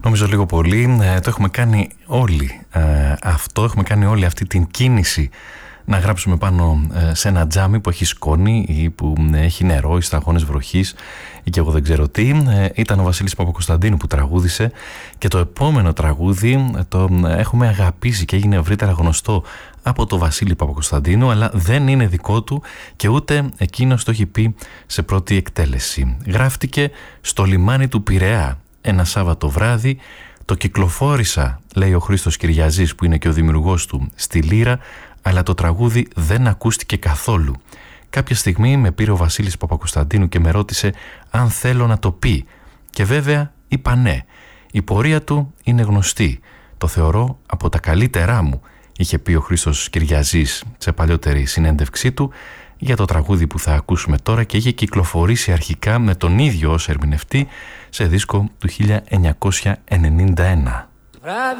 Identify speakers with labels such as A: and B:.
A: Νομίζω λίγο πολύ το έχουμε κάνει όλοι αυτό, έχουμε κάνει όλη αυτή την κίνηση να γράψουμε πάνω σε ένα τζάμι που έχει σκόνη ή που έχει νερό ή σταγόνες βροχής ή και εγώ δεν ξέρω τι. Ήταν ο Βασίλης Παπακοσταντίνου που τραγούδισε και το επόμενο τραγούδι το έχουμε αγαπήσει και έγινε ευρύτερα γνωστό από το Βασίλη Παπακοσταντίνου, αλλά δεν είναι δικό του και ούτε εκείνος το έχει πει σε πρώτη εκτέλεση. Γράφτηκε στο λιμάνι του Πειραιά ένα Σάββατο βράδυ. Το κυκλοφόρησα, λέει ο Χρήστος Κυριαζής που είναι και ο δημιουργός του, στη Λύρα, αλλά το τραγούδι δεν ακούστηκε καθόλου. Κάποια στιγμή με πήρε ο Βασίλης Παπακοσταντίνου και με ρώτησε αν θέλω να το πει. Και βέβαια είπα ναι. Η πορεία του είναι γνωστή. Το θεωρώ από τα καλύτερά μου, είχε πει ο Χρήστος Κυριαζής σε παλιότερη συνέντευξή του για το τραγούδι που θα ακούσουμε τώρα και είχε κυκλοφορήσει αρχικά με τον ίδιο ως ερμηνευτή σε δίσκο του 1991.